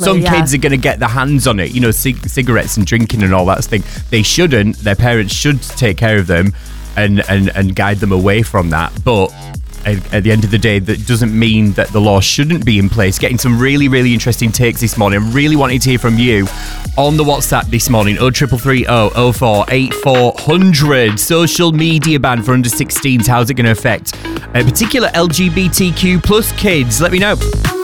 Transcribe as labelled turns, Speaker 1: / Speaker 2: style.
Speaker 1: some kids are going to get their hands on it, cigarettes and drinking and all that thing. They shouldn't. Their parents should take care of them and guide them away from that. But at the end of the day, that doesn't mean that the law shouldn't be in place. Getting some really, really interesting takes this morning. I'm really wanting to hear from you on the WhatsApp this morning. 0330 04 8400. Social media ban for under 16s. How's it going to affect a particular LGBTQ plus kids? Let me know.